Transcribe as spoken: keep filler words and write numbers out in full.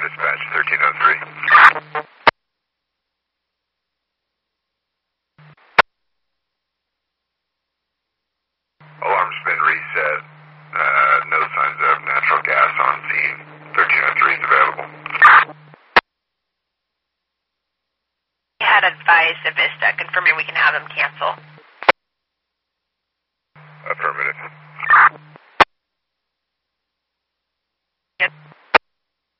Dispatch, thirteen oh three. Alarm's been reset. Uh, no signs of natural gas on scene. thirteen oh three is available. We had advised Avista confirming we can have them cancel.